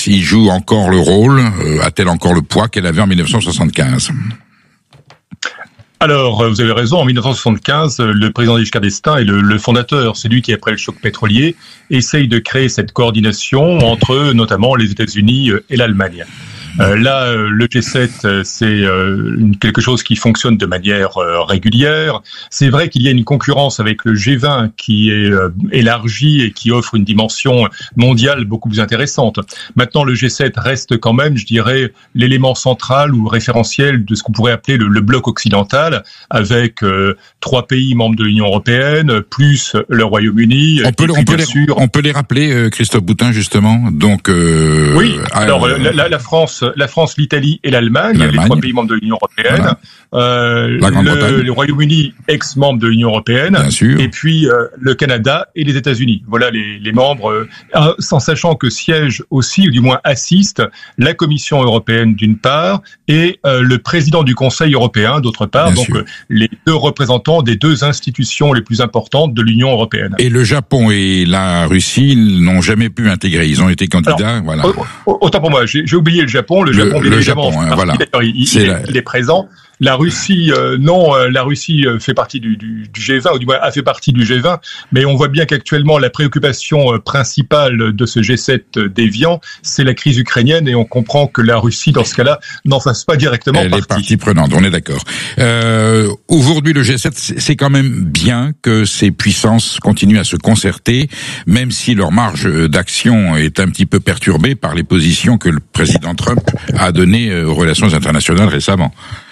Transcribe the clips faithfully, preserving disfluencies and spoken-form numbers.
il joue encore le rôle, euh, a-t-elle encore le poids qu'elle avait en dix-neuf cent soixante-quinze ? Alors, vous avez raison, en dix-neuf cent soixante-quinze, le président Giscard d'Estaing est le, le fondateur. C'est lui qui, après le choc pétrolier, essaye de créer cette coordination entre, notamment, les États-Unis et l'Allemagne. Euh, là, le G sept, c'est euh, quelque chose qui fonctionne de manière euh, régulière. C'est vrai qu'il y a une concurrence avec le G vingt qui est euh, élargie et qui offre une dimension mondiale beaucoup plus intéressante. Maintenant, le G sept reste quand même, je dirais, l'élément central ou référentiel de ce qu'on pourrait appeler le, le bloc occidental, avec euh, trois pays membres de l'Union européenne, plus le Royaume-Uni. On peut, on peut, les, sûr, on peut les rappeler, euh, Christophe Boutin, justement. Donc, euh, oui. Alors, euh, la, la France. La France, l'Italie et l'Allemagne, l'Allemagne. les trois pays membres de l'Union européenne, voilà. euh, le, le Royaume-Uni, ex-membre de l'Union européenne, bien sûr. Et puis euh, le Canada et les États-Unis. Voilà les, les membres, euh, sans sachant que siège aussi, ou du moins assiste, la Commission européenne d'une part et euh, le président du Conseil européen d'autre part. Bien donc euh, les deux représentants des deux institutions les plus importantes de l'Union européenne. Et le Japon et la Russie n'ont jamais pu intégrer. Ils ont été candidats. Alors, voilà. Autant pour moi, j'ai, j'ai oublié le Japon. Le, le Japon, bien le évidemment, Japon, hein, voilà. il, il, il, est, il est présent. La Russie, euh, non, euh, la Russie euh, fait partie du, du, du G vingt, ou du moins a fait partie du G vingt, mais on voit bien qu'actuellement la préoccupation euh, principale de ce G sept déviant, c'est la crise ukrainienne, et on comprend que la Russie, dans ce cas-là, n'en fasse pas directement Elle partie. est partie prenante, on est d'accord. Euh, aujourd'hui, le G sept, c'est quand même bien que ces puissances continuent à se concerter, même si leur marge d'action est un petit peu perturbée par les positions que le président Trump a données aux relations internationales récemment.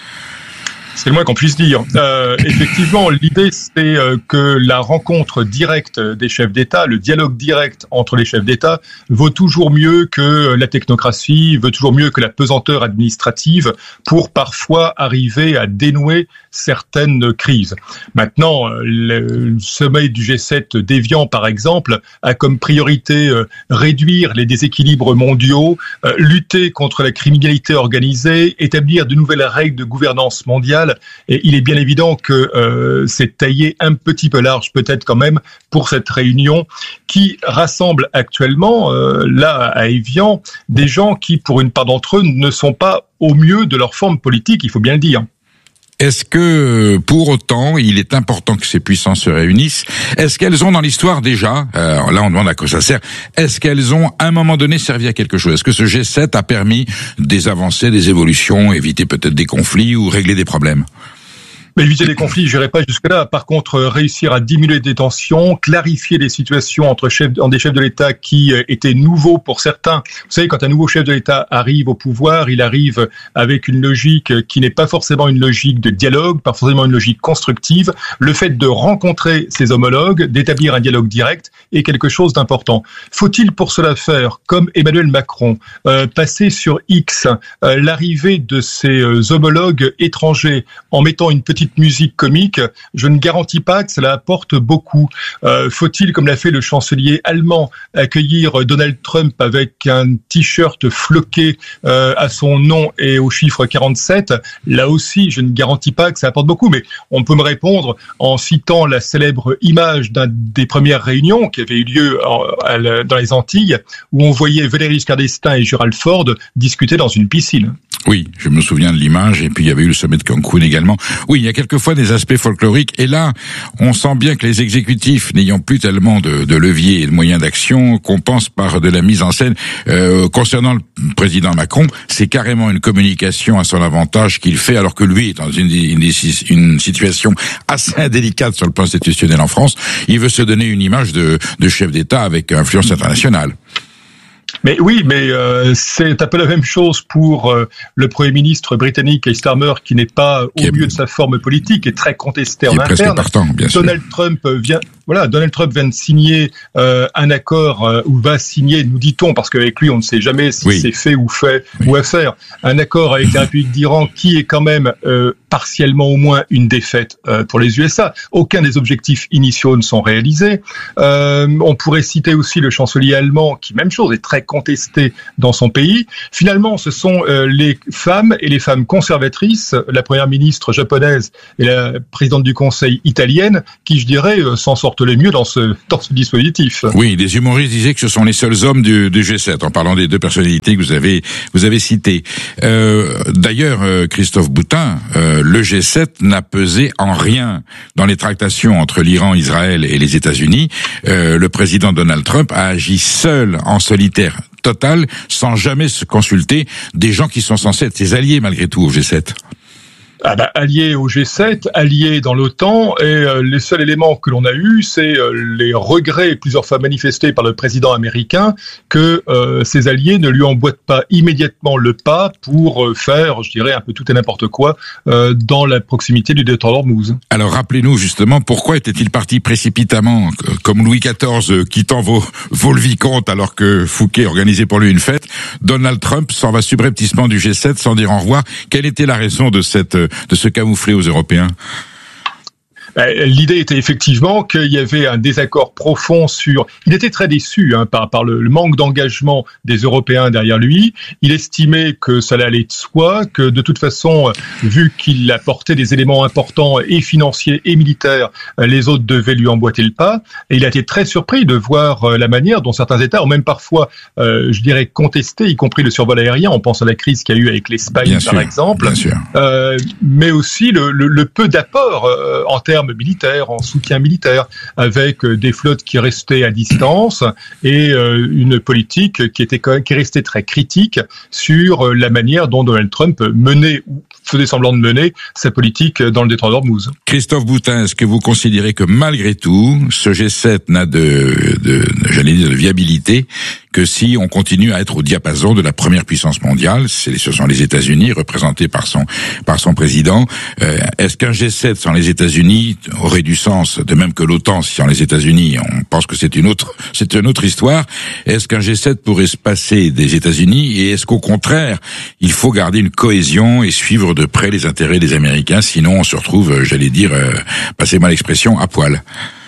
C'est le moins qu'on puisse dire. Euh, effectivement, l'idée, c'est euh, que la rencontre directe des chefs d'État, le dialogue direct entre les chefs d'État, vaut toujours mieux que la technocratie, vaut toujours mieux que la pesanteur administrative pour parfois arriver à dénouer certaines crises. Maintenant, le sommet du G sept d'Évian, par exemple, a comme priorité euh, réduire les déséquilibres mondiaux, euh, lutter contre la criminalité organisée, établir de nouvelles règles de gouvernance mondiale. Et il est bien évident que euh, c'est taillé un petit peu large peut-être quand même pour cette réunion qui rassemble actuellement, euh, là à Évian, des gens qui, pour une part d'entre eux, ne sont pas au mieux de leur forme politique, il faut bien le dire. Est-ce que, pour autant, il est important que ces puissances se réunissent? Est-ce qu'elles ont dans l'histoire déjà, euh, là on demande à quoi ça sert, est-ce qu'elles ont à un moment donné servi à quelque chose? Est-ce que ce G sept a permis des avancées, des évolutions, éviter peut-être des conflits ou régler des problèmes? Mais éviter les conflits, je n'irai pas jusque-là. Par contre, réussir à diminuer des tensions, clarifier les situations entre chefs, entre des chefs de l'État qui étaient nouveaux pour certains. Vous savez, quand un nouveau chef de l'État arrive au pouvoir, il arrive avec une logique qui n'est pas forcément une logique de dialogue, pas forcément une logique constructive. Le fait de rencontrer ses homologues, d'établir un dialogue direct est quelque chose d'important. Faut-il pour cela faire, comme Emmanuel Macron, euh, passer sur X euh, l'arrivée de ses euh, homologues étrangers en mettant une petite musique comique? Je ne garantis pas que cela apporte beaucoup. Euh, faut-il, comme l'a fait le chancelier allemand, accueillir Donald Trump avec un t-shirt floqué euh, à son nom et au chiffre quarante-sept? Là aussi, je ne garantis pas que ça apporte beaucoup, mais on peut me répondre en citant la célèbre image d'un des premières réunions qui avait eu lieu en, à, dans les Antilles, où on voyait Valéry Giscard d'Estaing et Gerald Ford discuter dans une piscine. Oui, je me souviens de l'image, et puis il y avait eu le sommet de Cancun également. Oui, il y a quelquefois des aspects folkloriques, et là, on sent bien que les exécutifs, n'ayant plus tellement de, de leviers et de moyens d'action, compensent par de la mise en scène. Euh, concernant le président Macron, c'est carrément une communication à son avantage qu'il fait, alors que lui est dans une, une, une situation assez indélicate sur le plan institutionnel en France. Il veut se donner une image de, de chef d'État avec influence internationale. Mais oui, mais euh, c'est un peu la même chose pour euh, le Premier ministre britannique Keir Starmer, qui n'est pas au mieux de sa forme politique et très contesté en interne. Partant, bien Donald sûr. Trump vient, voilà, Donald Trump vient de signer euh, un accord euh, ou va signer, nous dit-on, parce qu'avec lui on ne sait jamais si oui. c'est fait ou fait oui. ou à faire, un accord avec la République d'Iran qui est quand même euh, partiellement au moins une défaite euh, pour les U S A. Aucun des objectifs initiaux ne sont réalisés. Euh, on pourrait citer aussi le chancelier allemand, qui même chose est très contesté dans son pays. Finalement, ce sont euh, les femmes et les femmes conservatrices, la première ministre japonaise et la présidente du Conseil italienne, qui, je dirais, euh, s'en sortent les mieux dans ce dans ce dispositif. Oui, des humoristes disaient que ce sont les seuls hommes du, du G sept, en parlant des deux personnalités que vous avez vous avez citées. Euh, d'ailleurs, euh, Christophe Boutin, euh, le G sept n'a pesé en rien dans les tractations entre l'Iran, Israël et les États-Unis. Euh, le président Donald Trump a agi seul, en solitaire total, sans jamais se consulter des gens qui sont censés être ses alliés malgré tout au G sept. Ah bah, alliés au G sept, alliés dans l'OTAN, et euh, les seuls éléments que l'on a eus, c'est euh, les regrets plusieurs fois manifestés par le président américain que euh, ses alliés ne lui emboîtent pas immédiatement le pas pour euh, faire, je dirais, un peu tout et n'importe quoi euh, dans la proximité du détroit d'Ormuz. Alors rappelez-nous justement, pourquoi était-il parti précipitamment, comme Louis quatorze quittant vos, vos le vicomte alors que Fouquet organisait pour lui une fête, Donald Trump s'en va subrepticement du G sept sans dire au revoir. Quelle était la raison de cette de se camoufler aux Européens? L'idée était effectivement qu'il y avait un désaccord profond sur... Il était très déçu hein, par, par le, le manque d'engagement des Européens derrière lui. Il estimait que ça allait de soi, que de toute façon, vu qu'il apportait des éléments importants et financiers et militaires, les autres devaient lui emboîter le pas. Et il a été très surpris de voir la manière dont certains États ont même parfois, euh, je dirais, contesté, y compris le survol aérien. On pense à la crise qu'il y a eu avec l'Espagne, bien par sûr, exemple. Bien sûr. Euh, mais aussi le, le, le peu d'apport euh, en termes militaire, en soutien militaire, avec des flottes qui restaient à distance et euh, une politique qui était quand même, qui restait très critique sur la manière dont Donald Trump menait ou faisait semblant de mener sa politique dans le détroit d'Ormuz. Christophe Boutin, est-ce que vous considérez que malgré tout, ce G sept n'a de, de, j'allais dire, de viabilité que si on continue à être au diapason de la première puissance mondiale, c'est, ce sont les États-Unis, représentés par son par son président. Euh, est-ce qu'un G sept sans les États-Unis aurait du sens, de même que l'OTAN sans les États-Unis? On pense que c'est une autre c'est une autre histoire. Est-ce qu'un G sept pourrait se passer des États-Unis, et est-ce qu'au contraire, il faut garder une cohésion et suivre de près les intérêts des Américains, sinon on se retrouve, j'allais dire, euh, passez-moi l'expression, à poil?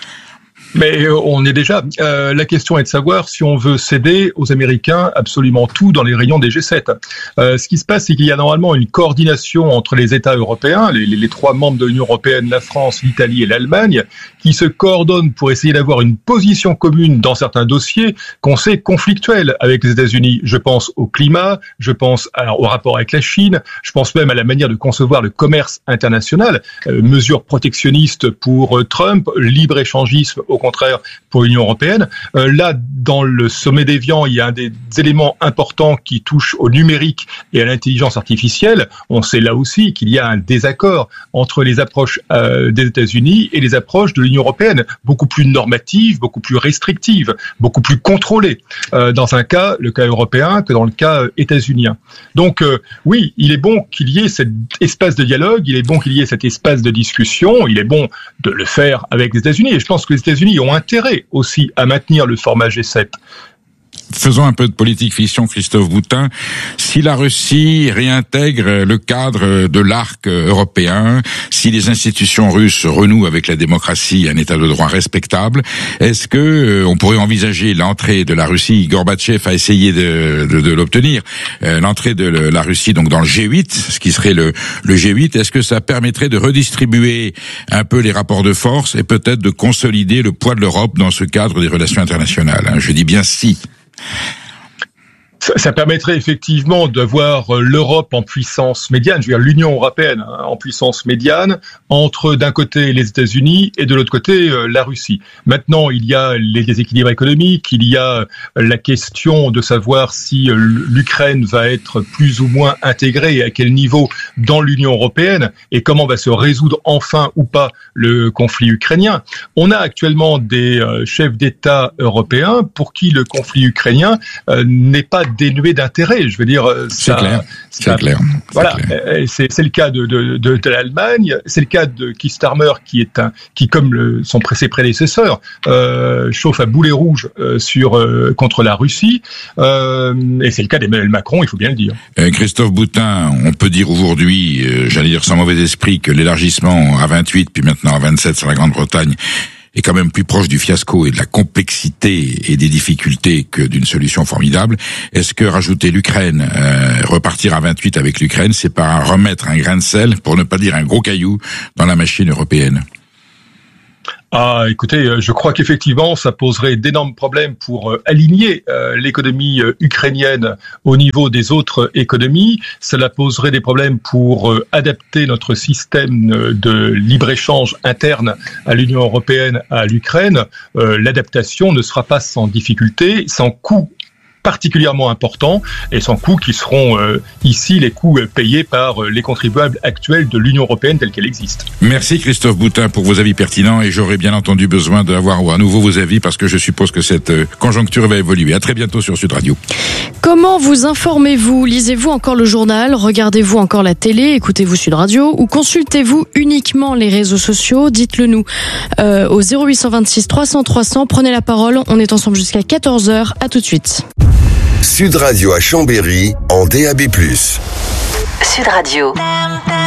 Mais on est déjà... Euh, la question est de savoir si on veut céder aux Américains absolument tout dans les rayons des G sept. Euh, ce qui se passe, c'est qu'il y a normalement une coordination entre les États européens, les, les, les trois membres de l'Union européenne, la France, l'Italie et l'Allemagne, qui se coordonnent pour essayer d'avoir une position commune dans certains dossiers qu'on sait conflictuels avec les États-Unis. Je pense au climat, je pense alors, au rapport avec la Chine, je pense même à la manière de concevoir le commerce international, euh, mesures protectionnistes pour euh, Trump, libre-échangisme au contraire pour l'Union européenne. Euh, là, dans le sommet d'Évian, il y a un des éléments importants qui touche au numérique et à l'intelligence artificielle. On sait là aussi qu'il y a un désaccord entre les approches euh, des États-Unis et les approches de l'Union européenne, beaucoup plus normatives, beaucoup plus restrictives, beaucoup plus contrôlées, euh, dans un cas, le cas européen, que dans le cas euh, états-unien. Donc euh, oui, il est bon qu'il y ait cet espace de dialogue, il est bon qu'il y ait cet espace de discussion, il est bon de le faire avec les États-Unis, et je pense que les États-Unis ont intérêt aussi à maintenir le format G sept. Faisons un peu de politique fiction, Christophe Boutin. Si la Russie réintègre le cadre de l'arc européen, si les institutions russes renouent avec la démocratie, un état de droit respectable, est-ce que euh, on pourrait envisager l'entrée de la Russie? Gorbatchev a essayé de, de, de l'obtenir, euh, l'entrée de la Russie donc dans le G huit, ce qui serait le, le G huit. Est-ce que ça permettrait de redistribuer un peu les rapports de force et peut-être de consolider le poids de l'Europe dans ce cadre des relations internationales, hein? Je dis bien si. Ça permettrait effectivement de voir l'Europe en puissance médiane, je veux dire l'Union européenne hein, en puissance médiane, entre d'un côté les États-Unis et de l'autre côté euh, la Russie. Maintenant, il y a les déséquilibres économiques, il y a la question de savoir si euh, l'Ukraine va être plus ou moins intégrée et à quel niveau dans l'Union européenne, et comment va se résoudre enfin ou pas le conflit ukrainien. On a actuellement des euh, chefs d'État européens pour qui le conflit ukrainien euh, n'est pas dénué d'intérêt. Je veux dire, ça, c'est clair. Ça, c'est clair. Voilà, c'est, clair. C'est, c'est le cas de, de, de, de l'Allemagne, c'est le cas de Keir Starmer qui est un, qui comme le, son ses prédécesseurs euh, chauffe à boulet rouge euh, sur euh, contre la Russie, euh, et c'est le cas d'Emmanuel Macron, il faut bien le dire. Euh, Christophe Boutin, on peut dire aujourd'hui, euh, j'allais dire sans mauvais esprit, que l'élargissement à vingt-huit puis maintenant à vingt-sept sur la Grande-Bretagne est quand même plus proche du fiasco et de la complexité et des difficultés que d'une solution formidable. Est-ce que rajouter l'Ukraine, euh, repartir à vingt-huit avec l'Ukraine, c'est pas remettre un grain de sel, pour ne pas dire un gros caillou, dans la machine européenne? Ah, écoutez, je crois qu'effectivement, ça poserait d'énormes problèmes pour euh, aligner euh, l'économie euh, ukrainienne au niveau des autres économies. Cela poserait des problèmes pour euh, adapter notre système de libre-échange interne à l'Union européenne, à l'Ukraine. Euh, l'adaptation ne sera pas sans difficulté, sans coût particulièrement importants et sans coûts qui seront euh, ici les coûts euh, payés par euh, les contribuables actuels de l'Union européenne telle qu'elle existe. Merci Christophe Boutin pour vos avis pertinents et j'aurai bien entendu besoin d'avoir à nouveau vos avis parce que je suppose que cette euh, conjoncture va évoluer. À très bientôt sur Sud Radio. Comment vous informez-vous? Lisez-vous encore le journal? Regardez-vous encore la télé? Écoutez-vous Sud Radio? Ou consultez-vous uniquement les réseaux sociaux? Dites-le nous euh, au zéro huit deux six trois cents trois cents. Prenez la parole. On est ensemble jusqu'à quatorze heures. À tout de suite. Sud Radio à Chambéry en D A B plus. Sud Radio.